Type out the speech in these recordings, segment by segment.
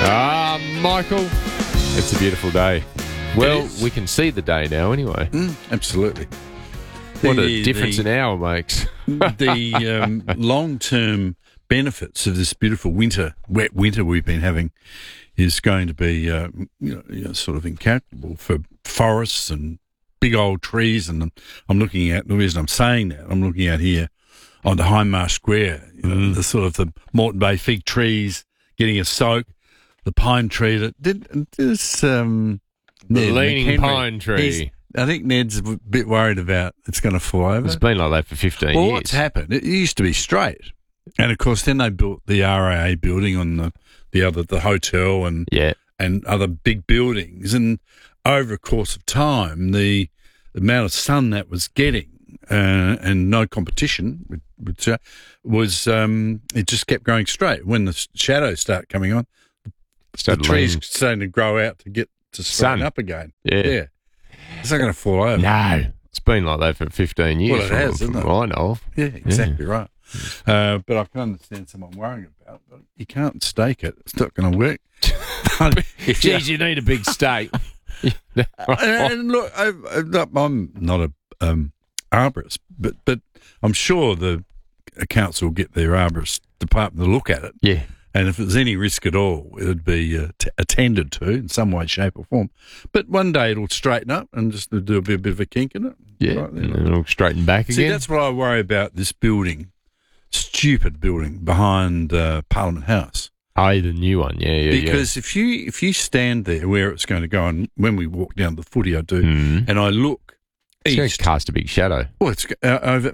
Michael, it's a beautiful day. Well, we can see the day now anyway. Absolutely. What a difference an hour makes. The long-term benefits of this beautiful wet winter we've been having is going to be sort of incalculable for forests and big old trees. And I'm looking at, the reason I'm saying that, I'm looking out here on the Hindmarsh Square, the sort of the Moreton Bay fig trees getting a soak, the pine tree that there's the leaning pine tree. I think Ned's a bit worried about it's going to fall over. It's been like that for 15 years. Well, what's happened? It used to be straight. And, of course, then they built the RAA building on the hotel and other big buildings. And over a course of time, the amount of sun that was getting and no competition was it just kept going straight. When the shadows start coming on, the trees starting to grow out to get to straighten up again. Yeah. It's not going to fall over. No. It's been like that for 15 years. Well, it has, isn't it? I know of. Yeah, exactly right. But I can understand someone worrying about it. But you can't stake it. It's not going to work. Geez, you need a big stake. And look, I'm not a arborist, but I'm sure the council will get their arborist department to look at it. Yeah. And if there's any risk at all, it would be attended to in some way, shape or form. But one day it'll straighten up and just do a bit of a kink in it. Yeah, right, and it'll straighten back again. See, that's what I worry about, this building, stupid building behind Parliament House. Oh, the new one, Because if you stand there where it's going to go, and when we walk down the footy, I do, and I look it's east. going to cast a big shadow. Well, it's over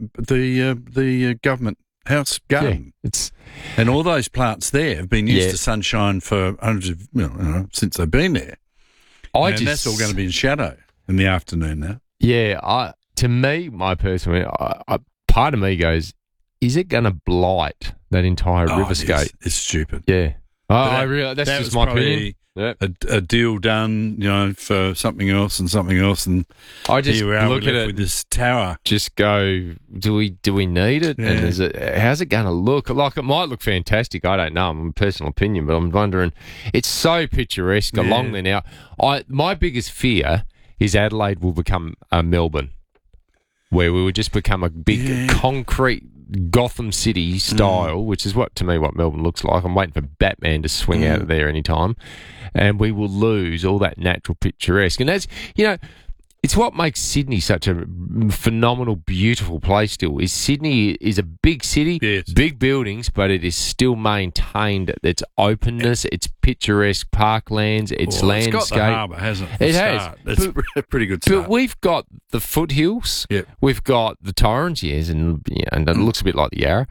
the government house garden. Yeah, and all those plants there have been used to sunshine for hundreds of, since they've been there. That's all going to be in shadow in the afternoon now. Yeah, to me, my personal, part of me goes, is it going to blight that entire riverscape? It's stupid. Yeah. I realise that's just my opinion. A deal done, for something else, and I just look at it with this tower. Just go, do we need it? Yeah. And how's it going to look? Like, it might look fantastic. I don't know. I'm a personal opinion, but I'm wondering. It's so picturesque along there now. My biggest fear is Adelaide will become Melbourne, where we would just become a big concrete Gotham City style, which is what Melbourne looks like. I'm waiting for Batman to swing out of there anytime, and we will lose all that natural picturesque. And that's, it's what makes Sydney such a phenomenal, beautiful place still. Sydney is a big city, big buildings, but it is still maintained its openness, its picturesque parklands, its landscape. It's got the harbour, hasn't it? It has. It's a pretty good start. But we've got the foothills. Yep. We've got the Torrens, and it looks a bit like the Yarra.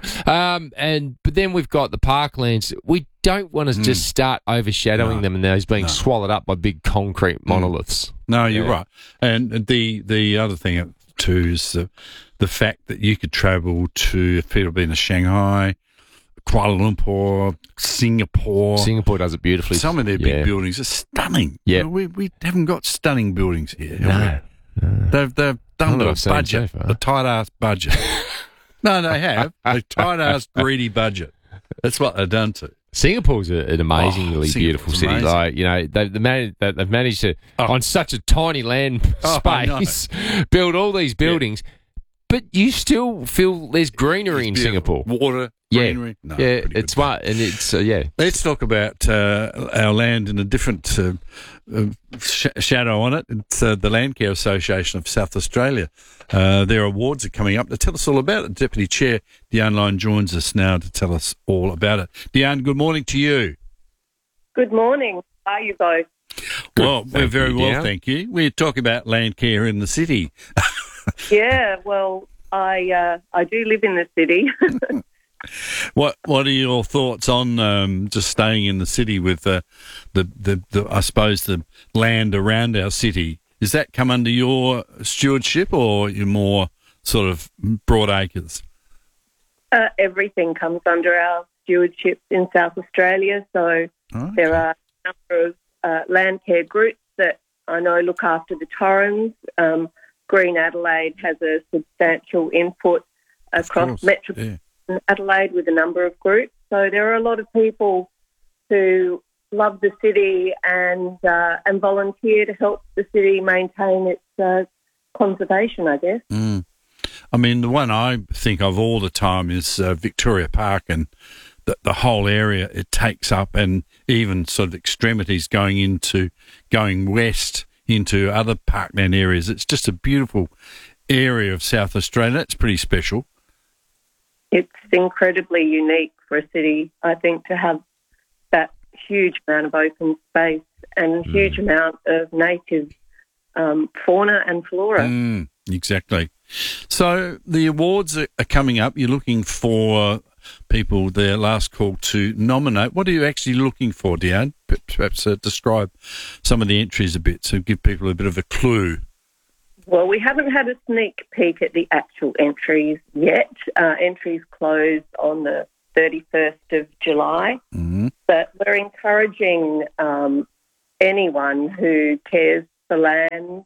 But then we've got the parklands. We don't want to just start overshadowing them and those being swallowed up by big concrete monoliths. No, you're right. And the other thing too is the fact that you could travel to, if people have been to Shanghai, Kuala Lumpur, Singapore. Singapore does it beautifully. Some of their big buildings are stunning. Yeah, we haven't got stunning buildings here. No. They've done a budget, a tight ass budget. No, they have a tight ass greedy budget. That's what they've done to. Singapore's an amazingly beautiful city. Amazing. Like, they've managed to, on such a tiny land space, build all these buildings, but you still feel there's greenery in Singapore. Water, greenery. No, it's smart, and it's Let's talk about our land in a different shadow on it. It's the Land Care Association of South Australia. Their awards are coming up. To tell us all about it, Deputy Chair Deanne Lyon joins us now to tell us all about it. Deanne, good morning to you. Good morning. How are you both? Well, we're very well, thank you. We're talking about land care in the city. Yeah, well, I do live in the city. What are your thoughts on just staying in the city with the I suppose the land around our city? Does that come under your stewardship, or you're more sort of broad acres? Everything comes under our stewardship in South Australia. So there are a number of land care groups that I know look after the Torrens. Green Adelaide has a substantial input across metropolitan Adelaide with a number of groups. So there are a lot of people who love the city and volunteer to help the city maintain its conservation, I guess. Mm. I mean, the one I think of all the time is Victoria Park, and the whole area it takes up, and even sort of extremities going west into other parkland areas. It's just a beautiful area of South Australia. That's pretty special. It's incredibly unique for a city, I think, to have that huge amount of open space and huge amount of native fauna and flora. Exactly. So the awards are coming up. You're looking for people, their last call to nominate. What are you actually looking for, Deanne? Perhaps describe some of the entries a bit to give people a bit of a clue. Well, we haven't had a sneak peek at the actual entries yet. Entries closed on the 31st of July. Mm-hmm. But we're encouraging anyone who cares for land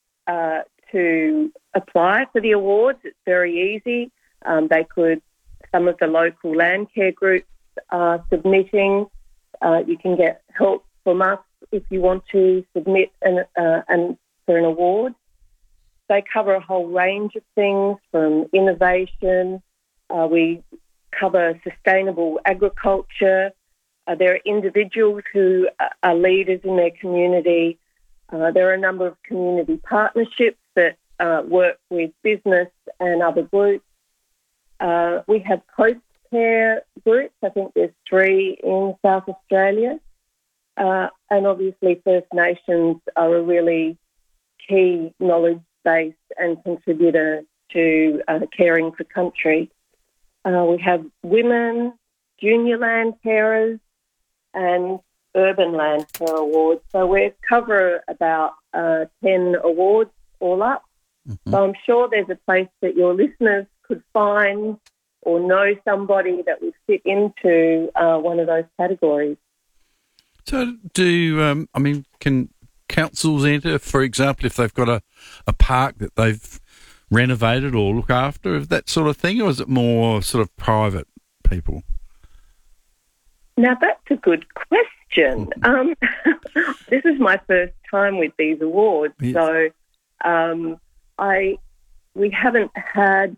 to apply for the awards. It's very easy. Some of the local land care groups are submitting. You can get help from us if you want to submit for an award. They cover a whole range of things from innovation. We cover sustainable agriculture. There are individuals who are leaders in their community. There are a number of community partnerships that work with business and other groups. We have coast care groups. I think there's 3 in South Australia. And obviously First Nations are a really key knowledge base and contributor to caring for country. We have women, junior land carers, and urban land care awards. So we cover about 10 awards all up. Mm-hmm. So I'm sure there's a place that your listeners could find or know somebody that would fit into one of those categories. So can councils enter, for example, if they've got a park that they've renovated or look after, that sort of thing, or is it more sort of private people? Now, that's a good question. This is my first time with these awards, yes. So we haven't had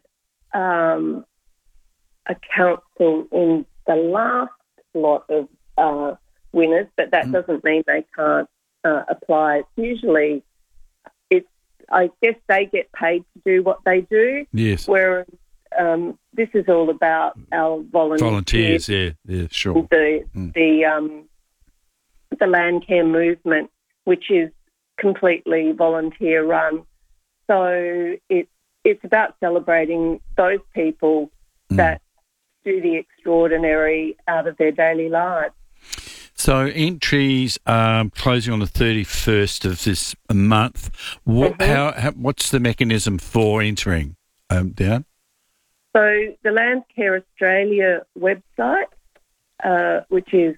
a council in the last lot of winners, but that doesn't mean they can't apply. It's usually, I guess they get paid to do what they do. Yes. Whereas this is all about our volunteers. Yeah, sure. The land care movement, which is completely volunteer run. So it's about celebrating those people that do the extraordinary out of their daily lives. So entries closing on the 31st of this month. What's the mechanism for entering, Dan? So the Land Care Australia website, which is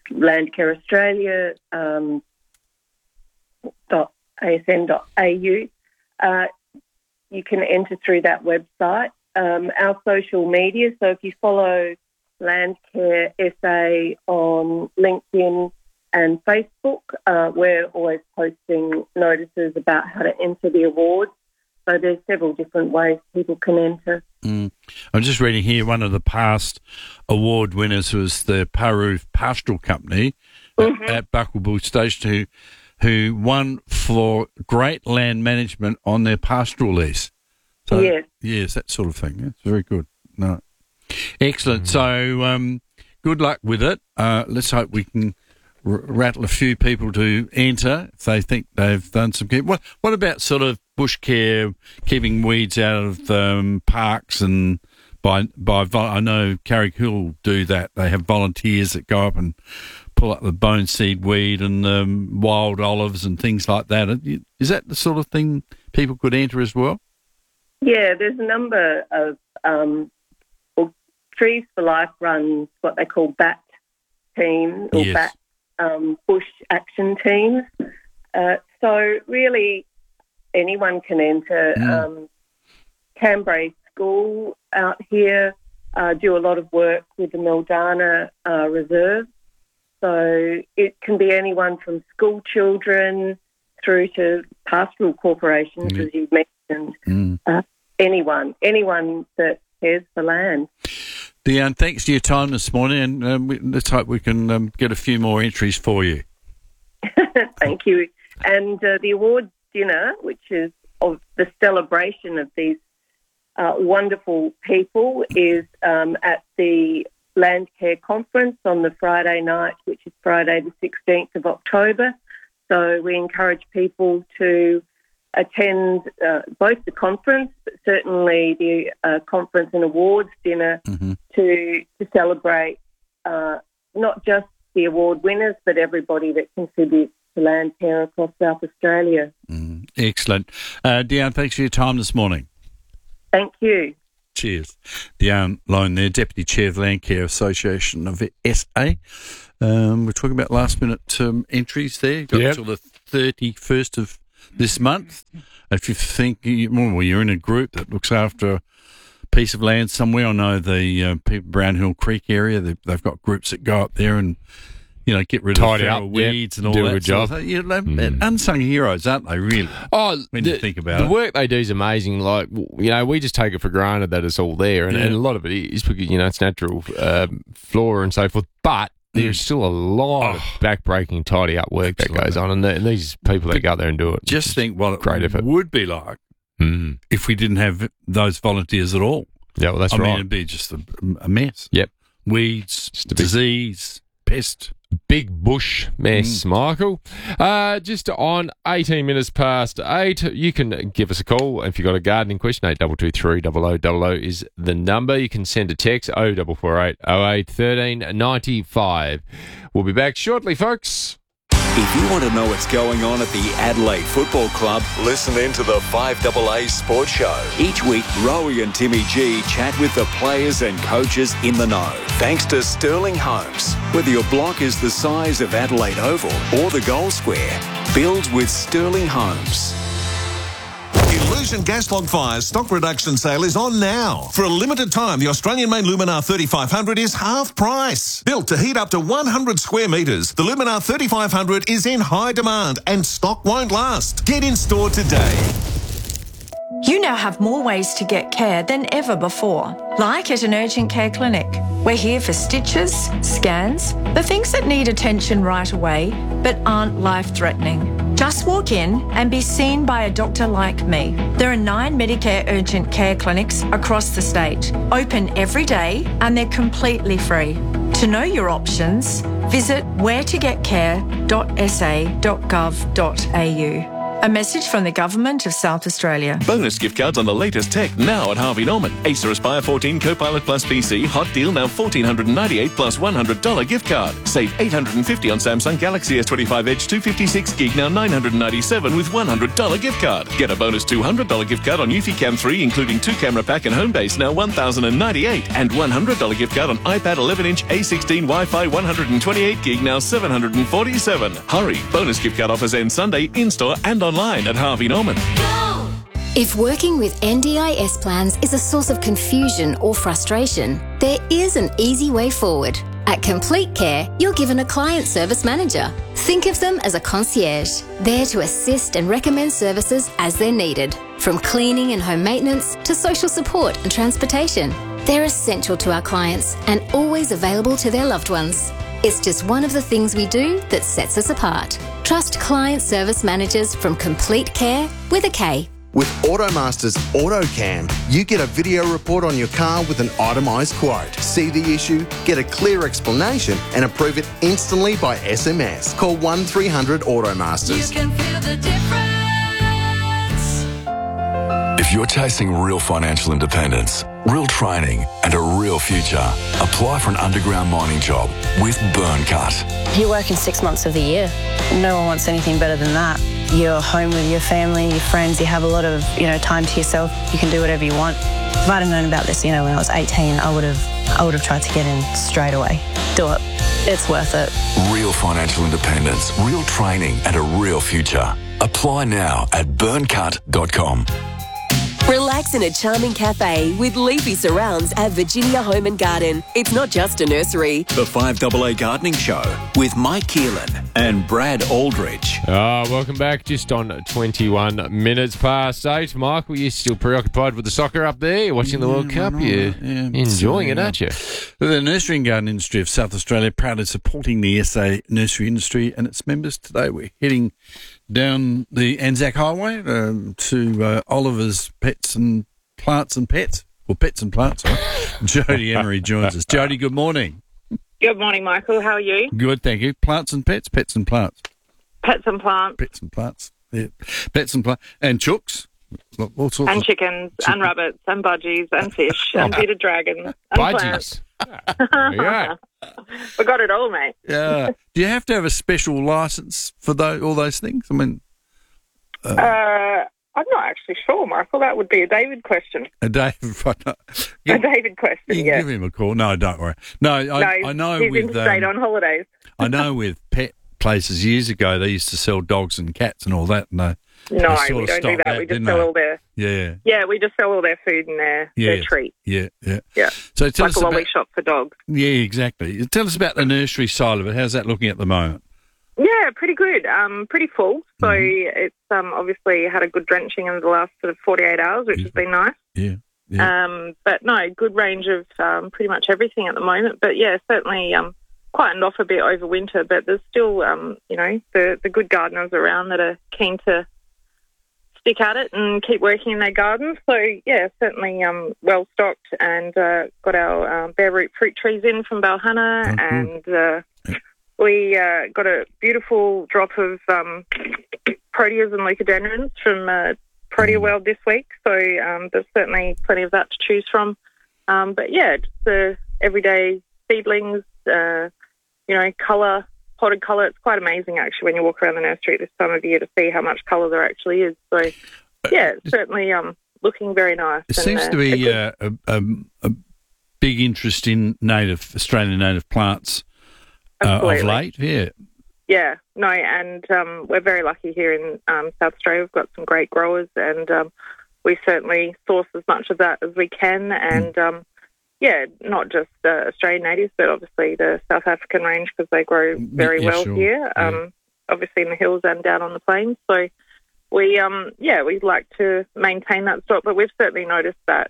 landcareaustralia.asn.au, you can enter through that website. Our social media, so if you follow Landcare SA on LinkedIn and Facebook, we're always posting notices about how to enter the awards. So there's several different ways people can enter. I'm just reading here, one of the past award winners was the Paru Pastoral Company at Buckleball Station, who won for great land management on their pastoral lease. So, yes, that sort of thing. That's very good. No, excellent. So good luck with it. Let's hope we can rattle a few people to enter if they think they've done some care. What about sort of bush care, keeping weeds out of parks, and by I know Carrick-Hill do that. They have volunteers that go up and pull up the bone seed weed and wild olives and things like that. Is that the sort of thing people could enter as well? Yeah, there's a number of Trees for Life runs what they call BAT teams or BAT bush action teams. So really anyone can enter. Cambrai School out here do a lot of work with the Mildana Reserve. So it can be anyone from school children through to pastoral corporations, as you've mentioned. Anyone that cares for land. Deanne, thanks for your time this morning, and let's hope we can get a few more entries for you. Thank you. And the awards dinner, which is of the celebration of these wonderful people, is at the Landcare Conference on the Friday night, which is Friday the 16th of October. So we encourage people to attend both the conference, but certainly the conference and awards dinner to celebrate not just the award winners, but everybody that contributes to land care across South Australia. Excellent. Deanne, thanks for your time this morning. Thank you. Cheers. Deanne Lone there, Deputy Chair of the Landcare Association of SA. We're talking about last-minute entries there. Got until the 31st of this month. If you think you're in a group that looks after a piece of land somewhere, I know the people Brown Hill Creek area, they've got groups that go up there and get rid of feral weeds and all that. Do a job. They're unsung heroes, aren't they, really? When you think about it. The work they do is amazing. Like, we just take it for granted that it's all there, and a lot of it is because, it's natural flora and so forth, but there's still a lot of backbreaking, tidy-up work that goes on, and these people that go out there and do it. Just think what it would be like if we didn't have those volunteers at all. Yeah, well, that's right. I mean, it'd be just a mess. Yep. Weeds, disease, pest. Big bush mess, Michael. Just on 18 minutes past 8, you can give us a call if you've got a gardening question. 8223 0000 is the number. You can send a text 0448 08 13 95. We'll be back shortly, folks. If you want to know what's going on at the Adelaide Football Club, listen in to the 5AA Sports Show. Each week, Rowie and Timmy G chat with the players and coaches in the know. Thanks to Sterling Homes. Whether your block is the size of Adelaide Oval or the Goal Square, build with Sterling Homes. Illusion Gas Log Fire's stock reduction sale is on now. For a limited time, the Australian-made Luminar 3500 is half price. Built to heat up to 100 square metres, the Luminar 3500 is in high demand and stock won't last. Get in store today. You now have more ways to get care than ever before, like at an urgent care clinic. We're here for stitches, scans, the things that need attention right away but aren't life-threatening. Just walk in and be seen by a doctor like me. There are 9 Medicare urgent care clinics across the state, open every day, and they're completely free. To know your options, visit wheretogetcare.sa.gov.au. A message from the Government of South Australia. Bonus gift cards on the latest tech now at Harvey Norman. Acer Aspire 14 Copilot Plus PC. Hot deal now $1,498 plus $100 gift card. Save $850 on Samsung Galaxy S25 Edge 256 gig now $997 with $100 gift card. Get a bonus $200 gift card on Eufy Cam 3 including 2 camera pack and home base now $1,098 and $100 gift card on iPad 11-inch A16 Wi-Fi 128 gig now $747. Hurry! Bonus gift card offers end Sunday in-store and online at Harvey Norman. If working with NDIS plans is a source of confusion or frustration, there is an easy way forward. At Complete Care, you're given a client service manager. Think of them as a concierge, there to assist and recommend services as they're needed, from cleaning and home maintenance to social support and transportation. They're essential to our clients and always available to their loved ones. It's just one of the things we do that sets us apart. Trust client service managers from Complete Care with a K. With Automasters AutoCam, you get a video report on your car with an itemised quote. See the issue, get a clear explanation and approve it instantly by SMS. Call 1300 Automasters. You can feel the difference. If you're chasing real financial independence, real training and a real future, apply for an underground mining job with Burncut. You work in 6 months of the year. No one wants anything better than that. You're home with your family, your friends, you have a lot of, time to yourself. You can do whatever you want. If I'd have known about this, when I was 18, I would have tried to get in straight away. Do it. It's worth it. Real financial independence, real training and a real future. Apply now at burncut.com. Relax Relax in a charming cafe with leafy surrounds at Virginia Home and Garden. It's not just a nursery. The 5AA Gardening Show with Mike Keelan and Brad Aldridge. Welcome back. Just on 21 minutes past 8. Michael, you're still preoccupied with the soccer up there. You're watching the World Cup. You're enjoying it, aren't you? The nursery and garden industry of South Australia proudly supporting the SA nursery industry and its members. Today we're heading down the Anzac Highway to Oliver's Pets and Plants and Pets. Well, Pets and Plants, right? Jodie Emery joins us. Jodie, good morning. Good morning, Michael. How are you? Good, thank you. Plants and Pets, Pets and Plants. Pets and Plants. Pets and Plants, yeah. Pets and Plants. And chooks. All sorts and chickens, and rabbits, and budgies, and fish, and bearded dragons, and budgies. Yeah. We got it all, mate. Yeah. Do you have to have a special licence for all those things? I mean, I'm not actually sure, Michael. That would be a David question. A David question, yeah. Give him a call. No, don't worry. No, I know he's with interstate on holidays. I know with pet places years ago they used to sell dogs and cats and all that. And we don't do that. We just sell all their we just sell all their food and their treats. Yeah. So tell us about, a lolly shop for dogs. Yeah, exactly. Tell us about the nursery side of it. How's that looking at the moment? Yeah, pretty good. Pretty full. So it's obviously had a good drenching in the last sort of 48 hours, which has been nice. Yeah. But no, good range of pretty much everything at the moment. But yeah, certainly quietened off a bit over winter. But there's still the good gardeners around that are keen to stick at it and keep working in their gardens. So, yeah, certainly well stocked and got our bare root fruit trees in from Balhana and we got a beautiful drop of proteas and leucodendrons from Protea World this week. So there's certainly plenty of that to choose from. But, yeah, just the everyday seedlings, colour, potted colour. It's quite amazing, actually, when you walk around the nursery at this time of year to see how much colour there actually is. So, yeah, it's certainly looking very nice. It seems to be a big interest in Australian native plants of late, yeah. Yeah, no, and we're very lucky here in South Australia. We've got some great growers and we certainly source as much of that as we can and not just Australian natives, but obviously the South African range because they grow very well here, obviously in the hills and down on the plains. So we'd like to maintain that stock, but we've certainly noticed that,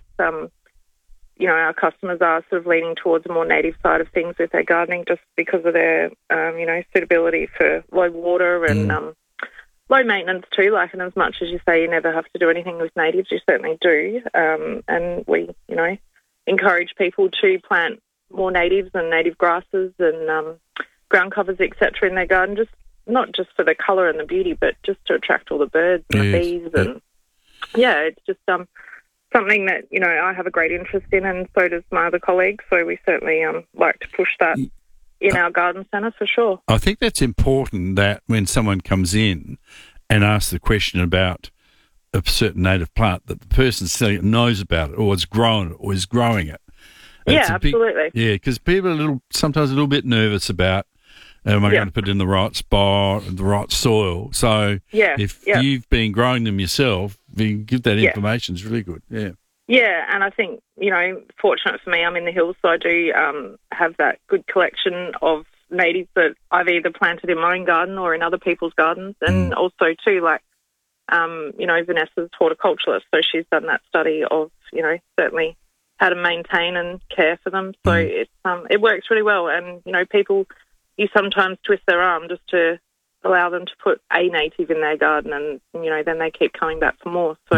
our customers are sort of leaning towards a more native side of things with their gardening just because of their, suitability for low water and low maintenance too. Like, and as much as you say you never have to do anything with natives, you certainly do. And we, encourage people to plant more natives and native grasses and ground covers, etc., in their garden, just not just for the colour and the beauty, but just to attract all the birds and the bees. And it's just something that, I have a great interest in and so does my other colleagues. So we certainly like to push that in our garden centre for sure. I think that's important that when someone comes in and asks the question about a certain native plant, that the person selling it knows about it or has grown it or is growing it. Absolutely. Because people are sometimes a little bit nervous about, am I going to put it in the right spot and the right soil? So if you've been growing them yourself, you give that information is really good. Yeah. Yeah, and I think, fortunate for me, I'm in the hills, so I do have that good collection of natives that I've either planted in my own garden or in other people's gardens. And also, too, like, Vanessa's horticulturalist, so she's done that study of, certainly how to maintain and care for them. So it works really well. And, people, you sometimes twist their arm just to allow them to put a native in their garden and, then they keep coming back for more. So,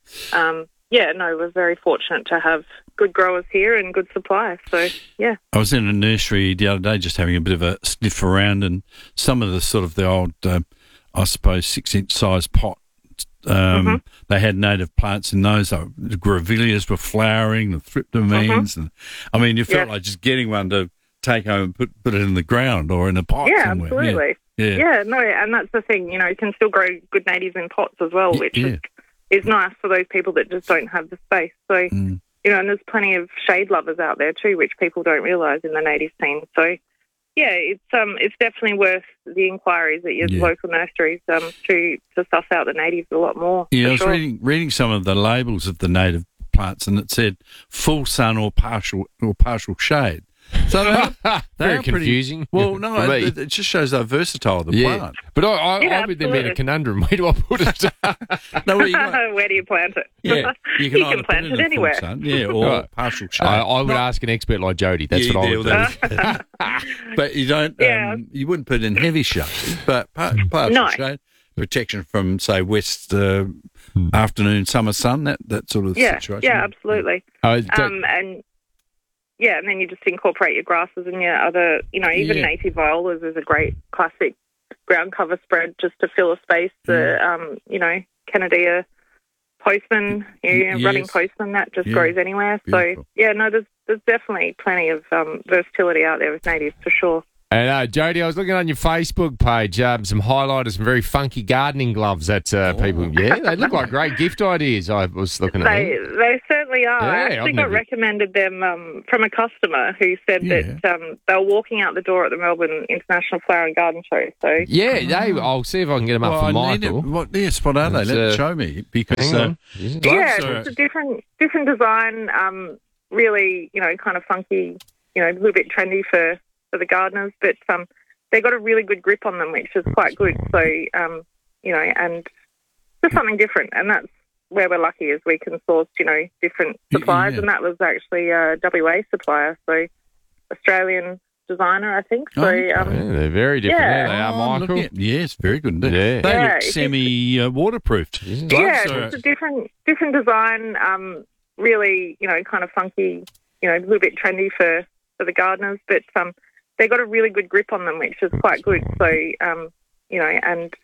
we're very fortunate to have good growers here and good supply. So, yeah. I was in a nursery the other day just having a bit of a sniff around and some of the sort of the old, 6-inch size pot. They had native plants in those. The grevilleas were flowering, the thryptomines. And I mean, you felt like just getting one to take home and put it in the ground or in a pot somewhere. Absolutely. And that's the thing, you can still grow good natives in pots as well, which is nice for those people that just don't have the space. So, and there's plenty of shade lovers out there too, which people don't realise in the native scene. So, it's definitely worth the inquiries at your local nurseries to suss out the natives a lot more. Yeah, I was sure. reading some of the labels of the native plants, and it said full sun or partial shade. So they're very confusing. Well, no, it just shows how versatile the plant. But I would then be in a conundrum. Where do I put it? No, where do you plant it? Yeah, you can plant it anywhere. Sun, or partial shade. I would ask an expert like Jody. That's what I would do. But you don't. You wouldn't put it in heavy shade, but partial shade, protection from say west afternoon summer sun. That sort of situation. Yeah, absolutely. And then you just incorporate your grasses and your other, even native violas is a great classic ground cover spread just to fill a space. Canadea postman, running postman, that just grows anywhere. Beautiful. So, there's definitely plenty of versatility out there with natives for sure. And Jody, I was looking on your Facebook page, some highlighters, some very funky gardening gloves that people, they look like great gift ideas. I was looking at them. They certainly are. I actually got recommended them from a customer who said that they were walking out the door at the Melbourne International Flower and Garden Show. So I'll see if I can get them up for Michael. What are they? Let show me. Because it's a different design, really, kind of funky, a little bit trendy for the gardeners, but they got a really good grip on them, which is quite good. So, and just something different, and that's where we're lucky is we can source, different suppliers, and that was actually a WA supplier, so Australian designer, I think. So, they're very different. Yeah. There they are, Michael. Yes, very good. They look semi-waterproofed. It's a different design, really, kind of funky, a little bit trendy for the gardeners, but they got a really good grip on them, which is quite good. So, and